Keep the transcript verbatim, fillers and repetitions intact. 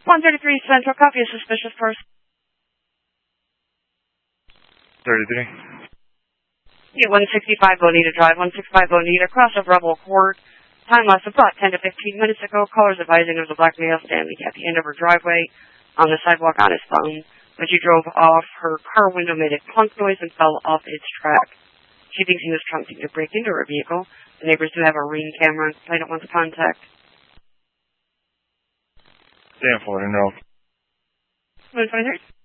one thirty-three Central, copy a suspicious person. thirty-three. Yeah, one sixty-five Bonita Drive, one sixty-five Bonita, cross of Rebel Court. Time loss about ten to fifteen minutes ago. Callers advising there was a black male standing at the end of her driveway on the sidewalk on his phone. When she drove off, her car window made a clunk noise and fell off its track. She thinks he was attempting to break into her vehicle. The neighbors do have a Ring camera and complainant wants contact. Stand for it, no. one twenty-three.